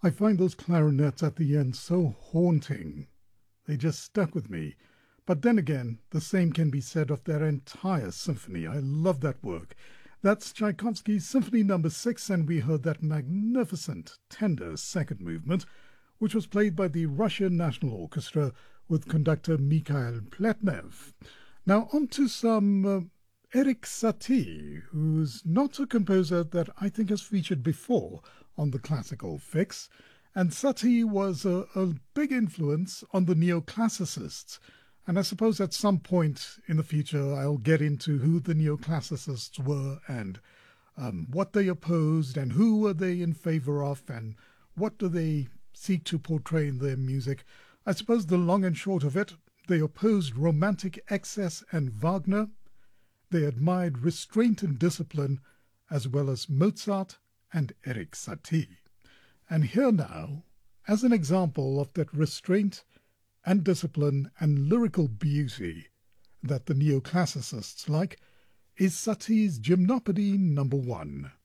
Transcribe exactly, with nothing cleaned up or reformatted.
I find those clarinets at the end so haunting. They just stuck with me. But then again, the same can be said of their entire symphony. I love that work. That's Tchaikovsky's Symphony Number Six, and we heard that magnificent, tender second movement, which was played by the Russian National Orchestra with conductor Mikhail Pletnev. Now on to some uh, Erik Satie, who's not a composer that I think has featured before on the Classical Fix, and Satie was a, a big influence on the neoclassicists. And I suppose at some point in the future I'll get into who the neoclassicists were and um, what they opposed and who were they in favor of and what do they seek to portray in their music. I suppose the long and short of it, they opposed romantic excess and Wagner. They admired restraint and discipline, as well as Mozart and Erik Satie. And here now, as an example of that restraint and discipline and lyrical beauty that the neoclassicists like, is Satie's Gymnopédie number one.